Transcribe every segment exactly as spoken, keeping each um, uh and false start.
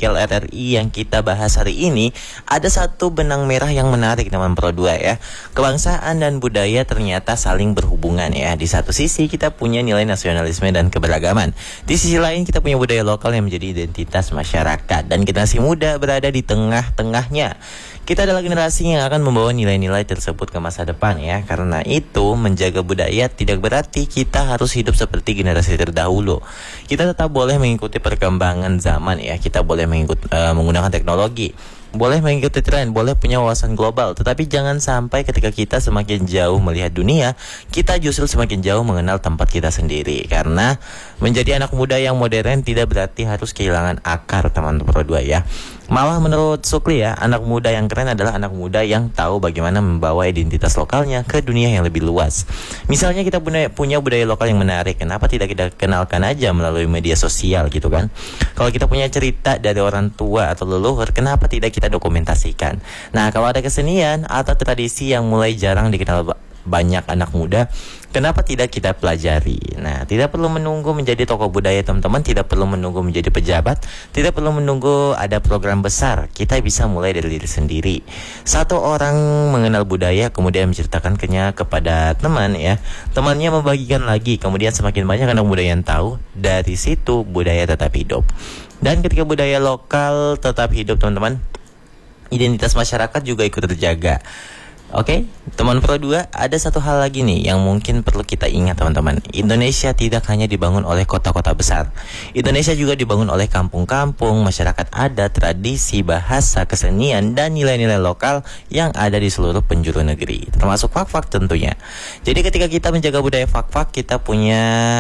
Artikel R R I yang kita bahas hari ini, ada satu benang merah yang menarik teman Pro dua ya. Kebangsaan dan budaya ternyata saling berhubungan ya. Di satu sisi kita punya nilai nasionalisme dan keberagaman. Di sisi lain kita punya budaya lokal yang menjadi identitas masyarakat. Dan generasi muda berada di tengah-tengahnya. Kita adalah generasi yang akan membawa nilai-nilai tersebut ke masa depan ya. Karena itu menjaga budaya tidak berarti kita harus hidup seperti generasi terdahulu. Kita tetap boleh mengikuti perkembangan zaman ya. Kita boleh mengikut, uh, menggunakan teknologi, boleh mengikuti tren, boleh punya wawasan global. Tetapi jangan sampai ketika kita semakin jauh melihat dunia, kita justru semakin jauh mengenal tempat kita sendiri. Karena menjadi anak muda yang modern tidak berarti harus kehilangan akar teman Pro dua ya. Malah menurut Sukli ya, anak muda yang keren adalah anak muda yang tahu bagaimana membawa identitas lokalnya ke dunia yang lebih luas. Misalnya kita punya, punya budaya lokal yang menarik, kenapa tidak kita kenalkan aja melalui media sosial gitu kan? Kalau kita punya cerita dari orang tua atau leluhur, kenapa tidak kita dokumentasikan? Nah, kalau ada kesenian atau tradisi yang mulai jarang dikenal banyak anak muda, kenapa tidak kita pelajari? Nah, tidak perlu menunggu menjadi tokoh budaya teman-teman, tidak perlu menunggu menjadi pejabat, tidak perlu menunggu ada program besar. Kita bisa mulai dari diri sendiri. Satu orang mengenal budaya, kemudian menceritakannya kepada teman ya. Temannya membagikan lagi, kemudian semakin banyak anak muda yang tahu. Dari situ budaya tetap hidup. Dan ketika budaya lokal tetap hidup teman-teman, identitas masyarakat juga ikut terjaga. Oke, okay? Teman Pro dua, ada satu hal lagi nih yang mungkin perlu kita ingat teman-teman. Indonesia tidak hanya dibangun oleh kota-kota besar. Indonesia juga dibangun oleh kampung-kampung, masyarakat adat, tradisi, bahasa, kesenian, dan nilai-nilai lokal yang ada di seluruh penjuru negeri. Termasuk fak-fak tentunya. Jadi ketika kita menjaga budaya fak-fak, kita punya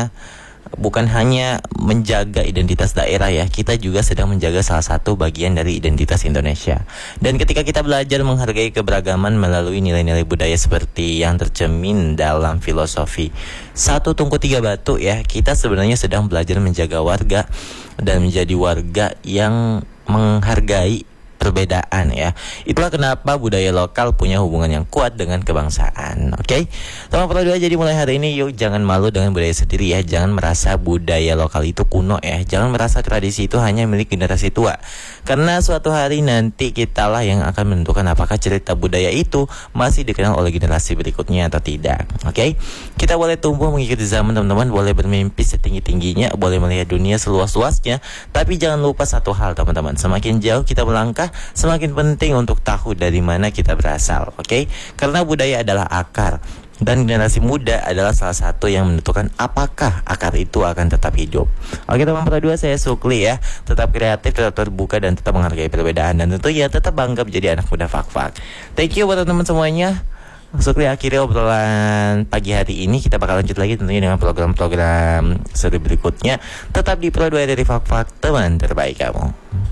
bukan hanya menjaga identitas daerah ya, kita juga sedang menjaga salah satu bagian dari identitas Indonesia. Dan ketika kita belajar menghargai keberagaman melalui nilai-nilai budaya seperti yang tercermin dalam filosofi satu tungku tiga batu ya, kita sebenarnya sedang belajar menjaga warga dan menjadi warga yang menghargai perbedaan ya. Itulah kenapa budaya lokal punya hubungan yang kuat dengan kebangsaan. Oke, okay? Teman Pro dua, jadi mulai hari ini yuk jangan malu dengan budaya sendiri ya. Jangan merasa budaya lokal itu kuno ya. Jangan merasa tradisi itu hanya milik generasi tua. Karena suatu hari nanti kitalah yang akan menentukan apakah cerita budaya itu masih dikenal oleh generasi berikutnya atau tidak. Oke, okay? Kita boleh tumbuh mengikuti zaman teman-teman, boleh bermimpi setinggi-tingginya, boleh melihat dunia seluas-luasnya, tapi jangan lupa satu hal teman-teman, semakin jauh kita melangkah, semakin penting untuk tahu dari mana kita berasal, oke? Okay? Karena budaya adalah akar, dan generasi muda adalah salah satu yang menentukan apakah akar itu akan tetap hidup. Oke teman Pro dua, saya Sukli ya. Tetap kreatif, tetap terbuka, dan tetap menghargai perbedaan, dan tentunya tetap bangga menjadi anak muda fak-fak. Thank you buat teman-teman semuanya. Sukli akhiri obrolan pagi hari ini. Kita bakal lanjut lagi tentunya dengan program-program seri berikutnya. Tetap di Pro dua dari Fak-Fak, teman terbaik kamu.